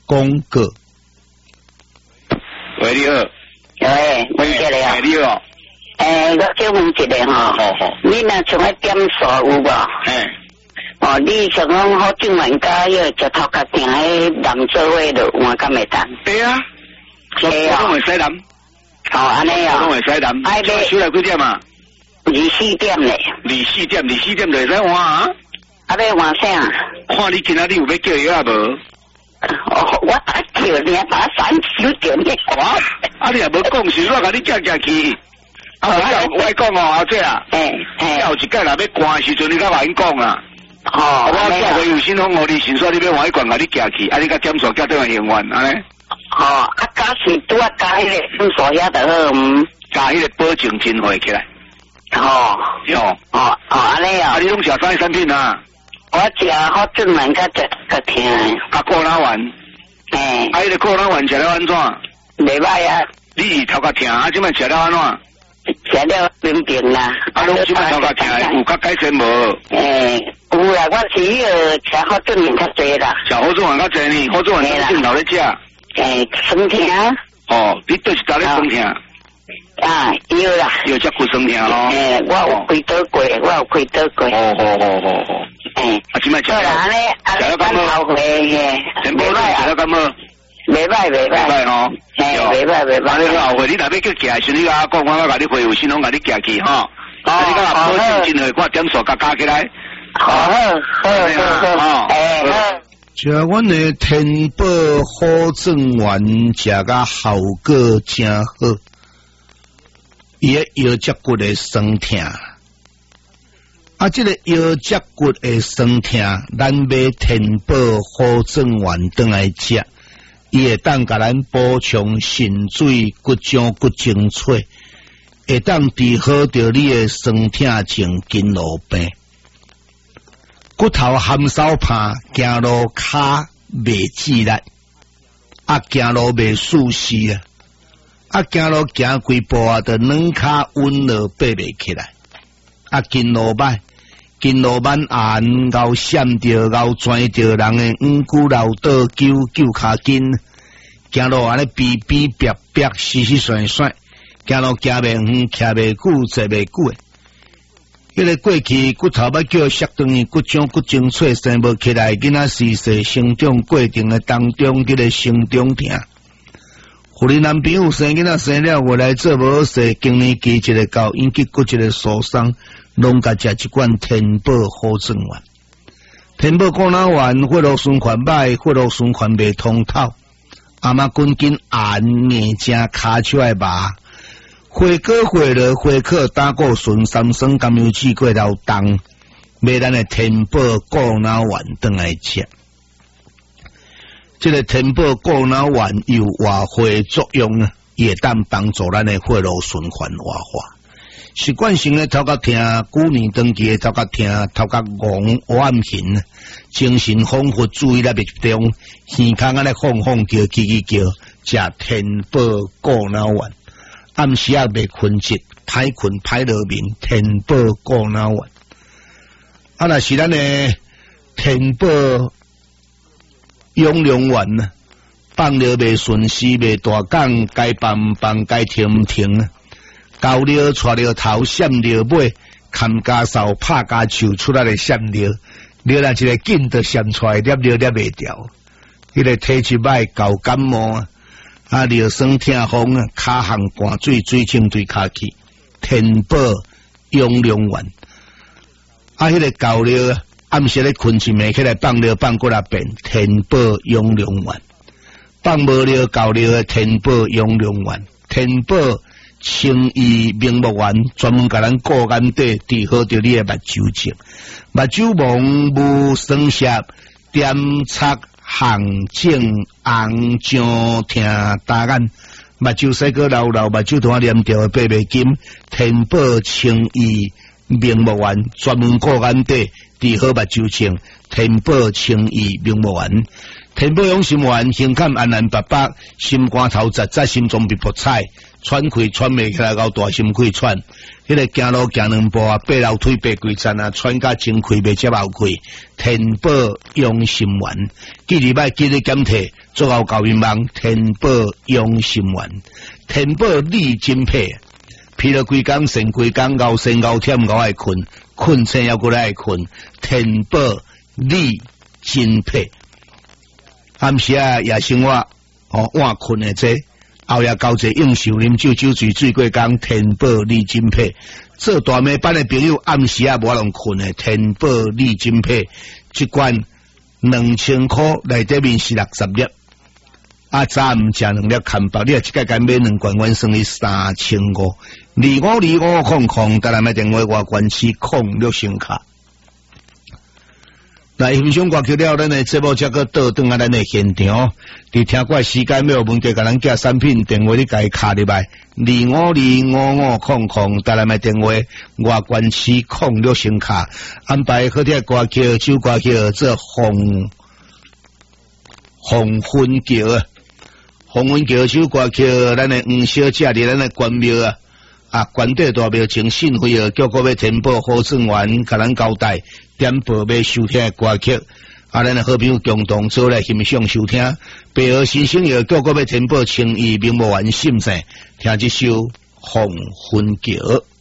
公告。 喂，你好。 喂，问一个啊。 你好。 我叫问一个哈。 好。 你若像个点数有无？哦，你像讲好正文家要石头角埕迄南座位就换敢袂当？ 对啊。 对啊。 我拢会使南。 哦，安尼啊。 我拢会使南。 哎，你收来几点啊 ？24点嘞。 24点就会使换啊。 啊，要换啥？ 看你今仔日有要叫药啊无？ 我叫你把3小点哇！你也无讲是，我甲你叫去。我讲哦，阿姐啊。有一届若要关时阵，你甲我因讲啊。我叫回有信封互你，先说你要换一罐，甲你寄去，你甲点数叫对方用完，安尼。 假是拄啊加迄个点数遐就好， 加迄个保证金汇起来。 安尼啊。 你拢食啥产品啊？ 我食好正文甲听。 果脑丸。迄个果脑丸食了安怎？ 袂歹啊。 你头壳疼即摆食了安怎？ 食了平平啦。 拢即摆头壳疼，有较改善无？ 有啦，我是食好正文较济啦。 食好正丸较济呢？好正丸正头咧食。 酸疼。 你倒是倒咧酸疼？ 有啦。 有只骨酸疼咯。 我有开刀过。 即摆食了。 食了敢后悔嘿。 全部食了敢好？ 袂歹吼。 袂歹。 你后悔，你若要去寄时，你甲我讲，我甲你回有信用，甲你寄去吼。你甲保证金我点数加起来。 好。 食阮的天宝好正丸，食甲效果真好。伊个腰脊骨的酸痛，这个腰脊骨的酸痛，咱买天宝好正丸转来食，伊会当甲咱补充肾水、骨浆、骨精粹，会当治好着你的酸痛症、筋络病。骨头含手怕，行路骹袂自力，行路袂舒适行路行几步就软骹温了爬袂起来，筋络歹，筋络慢硬，咬闪着，咬拽着人的五骨老倒揪骹筋，行路安尼逼逼逼逼，死甩甩，行路行袂远，徛袂久，坐袂久的。迄个过去骨头要叫摔断，骨浆骨精粹生无起来，囡仔时势成长过程的当中，迄个心中疼。互你男朋友生囡仔生了，回来做无事，经年期一个到引起骨一个受伤，拢甲食一罐天宝好正丸。天宝果脑丸，血液循环歹，血液循环袂通透，阿妈滚紧硬硬正骹手爱麻。花果花了花克胆固醇、三酸甘油酯过流动，买咱的天宝果脑丸转来食。这个天宝果脑丸有活血作用啊，也当帮助咱的血液循环活化。习惯性的头壳疼，旧年长期的头壳疼，头壳戆暗形，精神恍惚，注意力不集中，耳孔安尼晃叫，叽叫，食天宝果脑丸。暗时啊袂困觉，歹困歹落眠，天宝果脑丸。若是咱的天宝养良丸啊，放了袂顺时，袂大讲，该放放，该停停。高了带了头，闪了尾，砍家扫，拍家手出来的闪了，了一个劲就闪出来，捏袂掉。迄个体质歹，搞感冒啊，尿酸痛风啊，骹项寒水，水清对骹去。天宝养良丸迄个高了暗时咧困一暝起来放了放过来变天宝养良丸，放无了高了的天宝养良丸，天宝清益明目丸，专门甲咱顾眼底治好着你的目睭症，目睭蒙无酸涩，点擦项症红肿疼大眼，目睭洗个流流，目睭团黏着爬袂金，天宝清益明目丸，专门顾眼底治好目睭症，天宝清益明目丸。天宝养心丸，胸坎安然白白，心肝头扎扎，心脏别破菜， 喘气喘袂起来，到大心气喘。迄个行路行两步啊，爬楼梯爬几层啊，喘甲真气袂接后气。天宝养心丸，记礼拜记得检体，做后教员梦。天宝养心丸，天宝利筋配，疲劳规工，神规工，熬神熬忝熬爱困，困醒还过来爱困。天宝利筋配，暗时啊夜生活晚困的这。后夜交济应酬啉酒酒醉醉过工，天宝利筋配。做大妹班的朋友暗时啊无法通困的，天宝利筋配一罐2000块，内底面是60粒。早午食2粒看饱，你一届间买2罐，阮算你3525。252500，带来买电话外关市06声卡。来欣赏歌曲了，咱的节目才个倒转啊，咱的现场。伫听过时间没有问题，甲咱寄产品电话你家卡入来252500，带来买电话外关市06声卡，安排好听歌曲、首歌曲做红昏桥啊，红昏桥首歌曲，咱的黄小姐伫咱的关庙啊，关帝大庙前信会叫各位天宝好转员，甲咱交代点播要收听的歌曲，咱的好朋友共同做来欣赏收听。白河新生叫各位天宝情谊名不完心声，听这首红昏桥。